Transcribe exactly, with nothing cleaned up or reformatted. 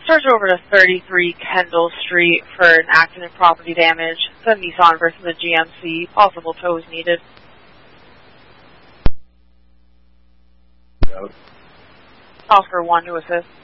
Search over to thirty-three Kendall Street for an accident property damage. The Nissan versus the G M C. Possible tows needed. Oscar one to assist.